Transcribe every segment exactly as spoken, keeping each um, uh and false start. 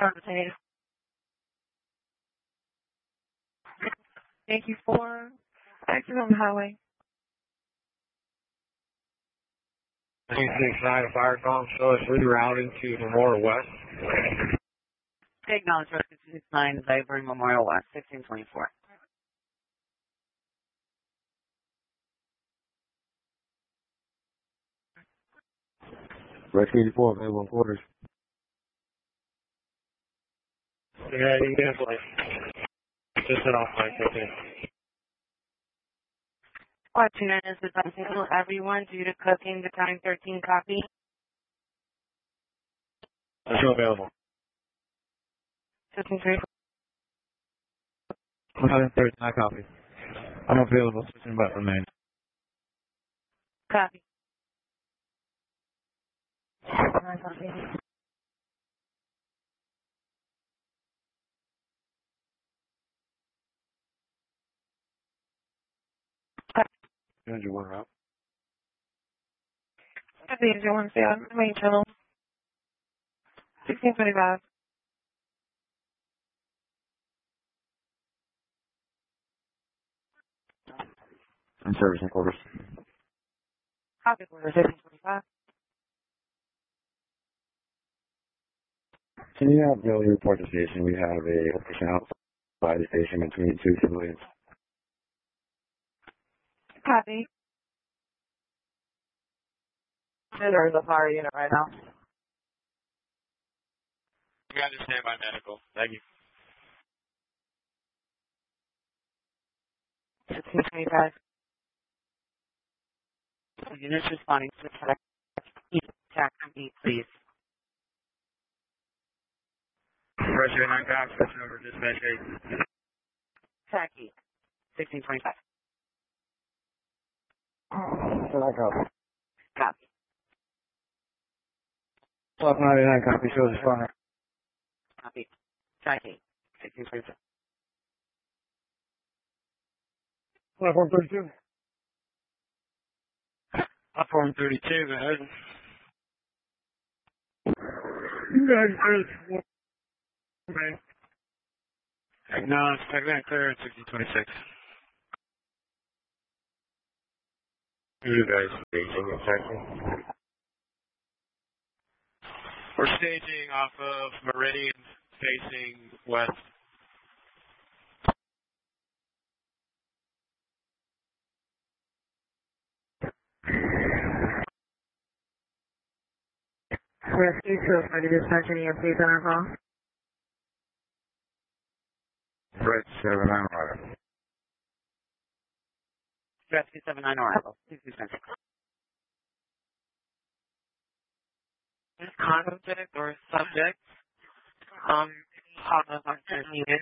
Container. Thank you for exit on the highway. three six nine fire call, show us rerouting to Memorial West. Acknowledge Rescue two six nine, Zyber Memorial West, sixteen twenty-four. Rescue eighty-four, available in quarters. Yeah, you can definitely. Just set off my okay. Squad two nine is designed to handle everyone due to cooking the time thirteen copy. That's available. fifteen twenty-four. one hundred thirty-nine copy. I'm available, switching back remain. Copy. Danger one route. Danger one, stay on the main channel. sixteen twenty-five. I'm servicing quarters. Copy order sixteen twenty-five. Can you have Billy report the station? We have a person outside the station between two civilians. Copy. There's a fire unit right now. You understand my medical. Thank you. sixteen twenty-five. Units responding to attack. Attack beat, please. Pressure nine cops, switching over to dispatch eight. Attack heat. sixteen twenty-five. nine copy. Copy. twelve ninety-nine copy, shows the fire. Copy. Attack heat. sixteen twenty-five. Platform thirty-two. Platform thirty-two, go ahead. You guys heard okay. Acknowledge, segment clear at sixteen twenty-six. You guys staging exactly? We're staging off of Meridian facing west. Rescue two, ready to dispatch any updates on our call? Red seven nine right. Rescue seven nine arrival. sixteen twenty-six. Contact or subject, um, on the unit.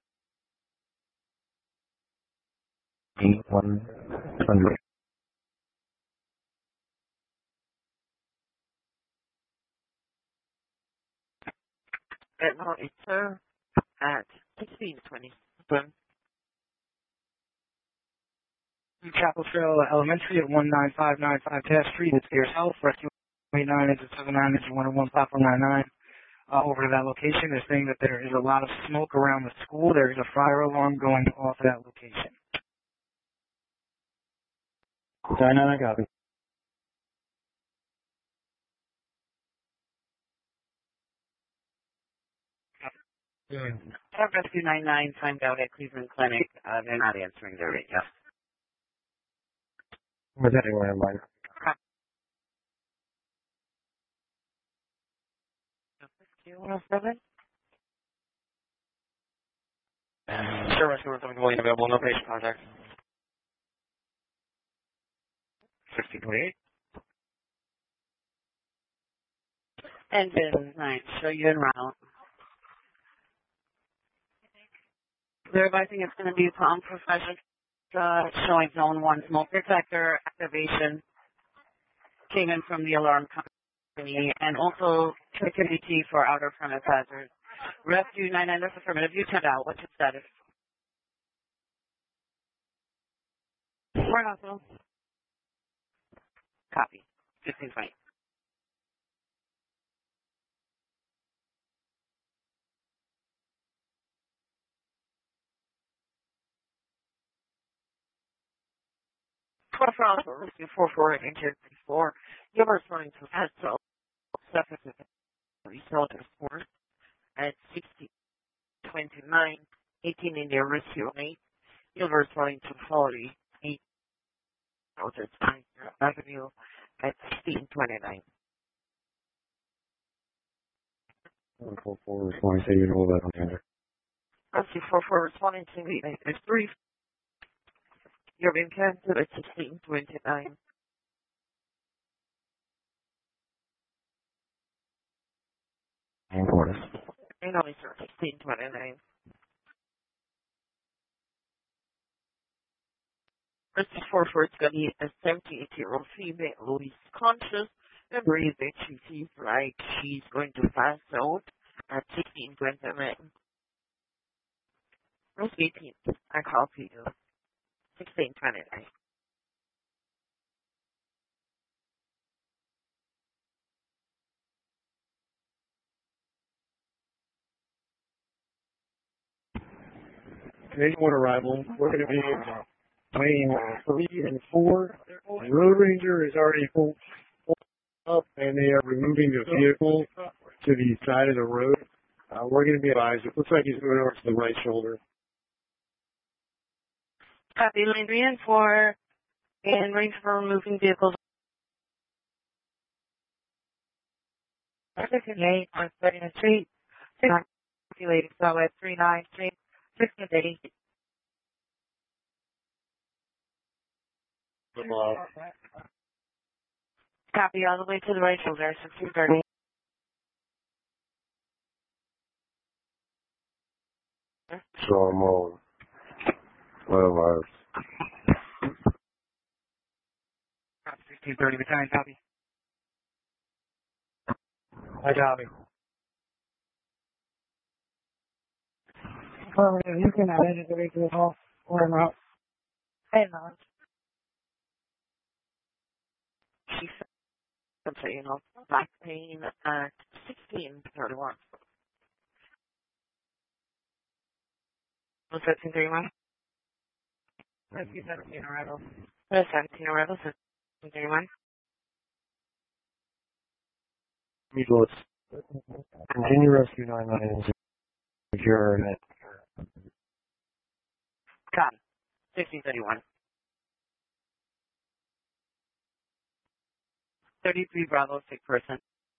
Eight one hundred. At no enter at sixteen twenty. Chapel Trail Elementary at one nine five nine five Taft Street. It's yourself. Rescue eight nine into seven nine into one oh one platform nine nine. Uh, over to that location. They're saying that there is a lot of smoke around the school. There is a fire alarm going off that location. nine nine copy. Have Rescue nine nine timed out at Cleveland Clinic. Uh, they're not answering their radio. Was anywhere in mind? one oh seven? Sure, Rescue one seven William available. No patient contact. sixteen twenty-eight. Engine nine, show you en route. They're advising it's going to be Palm Profession, uh, showing zone one smoke detector activation. Came in from the alarm company and also connectivity for outer premise hazard. Rescue nine nine, that's affirmative. You sent out. What's your status? We're hospital. Copy. fifteen twenty. twelve rounds for rescue four four and injured before. You were responding to Hansel. Second result is four at sixty twenty-nine, eighteen in your rescue rate. You were responding to forty-eight outer time Avenue at sixteen twenty-nine. one four four responding to you know that on the other. Rescue four four responding to the eight three. You're being canceled at sixteen twenty-nine. And Portis. And only sir, sixteen twenty-nine. Rescue four four is going to be a seventy-eight-year-old female who is conscious and breathing. She feels like she's going to pass out at sixteen twenty-nine. Rescue eighteen, I copy you. sixteen twenty-nine. Today's one arrival, we're going to be uh, lane three and four. The Road Ranger is already pulled up, and they are removing the vehicle to the side of the road. Uh, we're going to be advised. It looks like he's moving over to the right shoulder. Copy lane three and four, and range for removing vehicles. sixty-eight on Thirtieth Street, calculated so at three nine Street, sixteen eighty. Copy all the way to the right shoulder, sixteen thirty. So I'm on twelve hours. sixteen thirty, battalion, copy. I got it. Affirmative, you can identify to the hall or I'm out. Hey, no. She said, you know, back pain at sixteen thirty-one. Was seventeen thirty-one? Rescue seventeen arrival. Was seventeen arrival, seventeen thirty-one? Let's continue rescue nine nine secure it. Got it. sixteen thirty-one. thirty-three Bravo, sick person.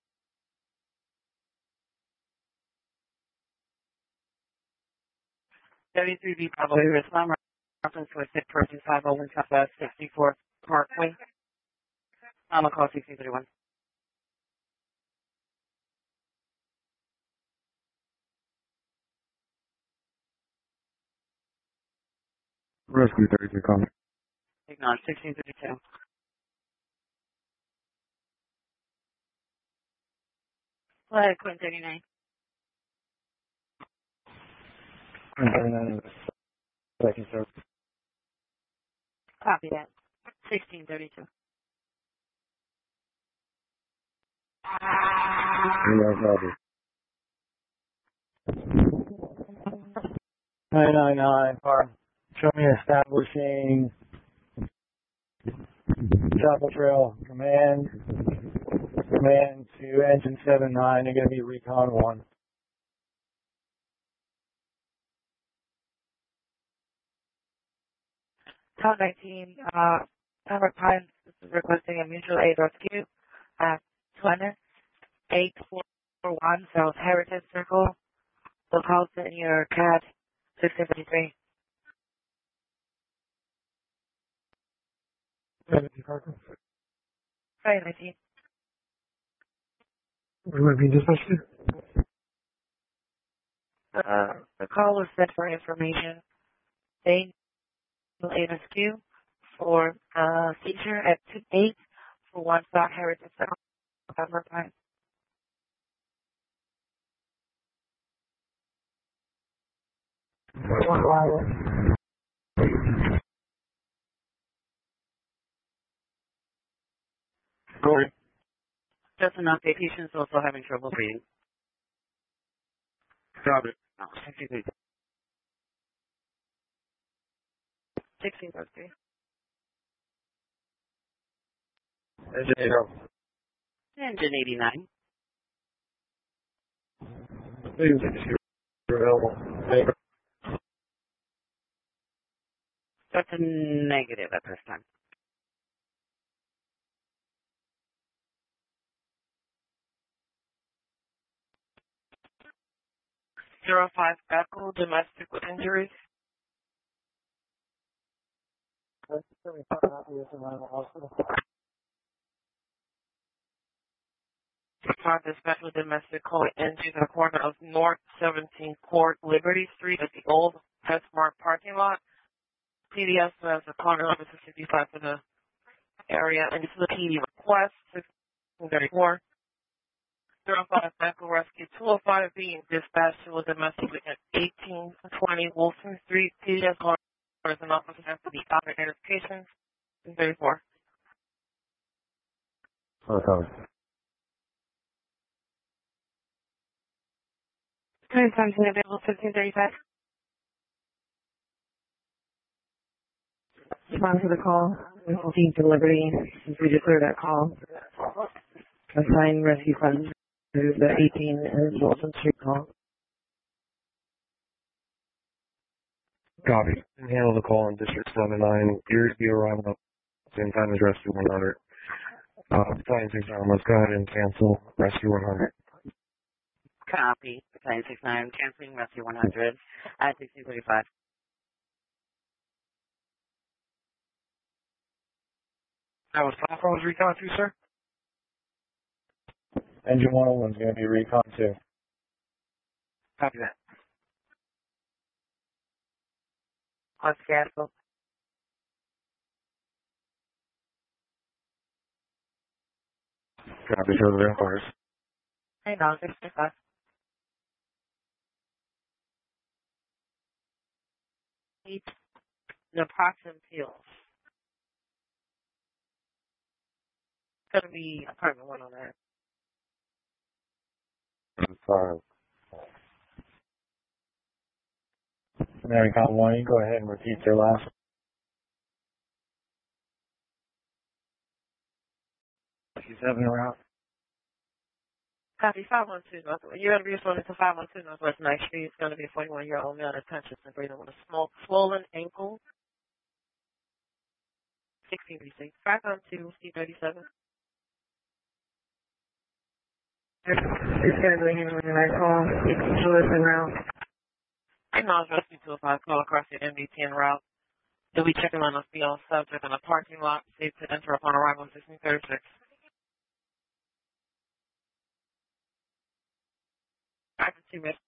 thirty-three B Bravo, Islam, reference to a sick person, five oh one Southwest, sixty-four Parkway. I'm going to call sixteen thirty-one. Rescue thirty-three coming. Ignore, sixteen thirty-two. Go ahead, Quinn thirty-nine. Second, sir. Copy that. sixteen thirty-two. nine nine nine, farm. Show me establishing Chapel Trail command. Command to engine seven nine. They're going to be recon one. Town nineteen, uh, Albert Pines is requesting a mutual aid rescue at twenty-eight forty-one South Heritage Circle. Locals in your C A D sixteen fifty-three. Right, nineteen. We might be dispatched. Uh, the call was sent for information. They will aid rescue for uh, seizure at two eight for one South Heritage Circle. Albert Pines. Sorry. Just an update. Patients also having trouble breathing. Got it. No, sixteen thirty-three. sixteen thirty-three. Engine zero. Engine eighty-nine. Please, if you're available. Thank you. That's a negative at this time. Zero five Echo, domestic with injuries. Five dispatch with domestic calling injuries at the corner of North seventeenth Court, Liberty Street at the old PetSmart parking lot. P D S has a corner number six fifty-five for the area, and this is a P D request, six thirty-four. Zero five Echo Rescue two oh five being dispatched to a domestic at eighteen twenty Wilson Street. P D S orders an officer after the outer identifications. six thirty-four. Okay. Current times available fifteen thirty-five. Respond to the call. fourteenth to Liberty. Since we declared that call. Assign rescue funds to the eighteen and Wilson Street call. Copy. Handle the call on District seven nine. Erie be arriving up same time as Rescue one hundred. Uh, Battalion six nine, let's go ahead and cancel Rescue one hundred. Copy. Battalion six nine, canceling Rescue one hundred at sixteen thirty-five. That was platforms recon too, sir? Engine one oh one is going to be recon two. Copy that. Let's cancel. Copy, show the vampires. Hang on, six thirty-five. Eight. The approximate fields. It's going to be apartment one on there. Five. Americon one, you go ahead and repeat their last. seven around. Copy five one two North. You're going to be responding to five one two Northwest Ninth Street. It's going to be a forty-one-year-old male attention and breathing with a small, swollen ankle. sixteen thirty-six. five one two C thirty-seven. It's going to be handling that call. It's Lewis and Route. Acknowledge rescue two oh five call across the M D ten route. They'll be checking on a field subject in a parking lot. Safe to enter upon arrival on sixteen thirty-six. Five two